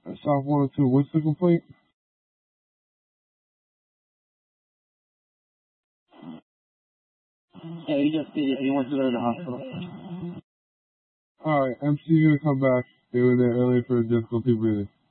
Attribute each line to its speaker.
Speaker 1: South 102, what's the complaint?
Speaker 2: Yeah, he wants to go to the hospital.
Speaker 1: Alright, MC's gonna come back. They were there earlier for difficulty breathing.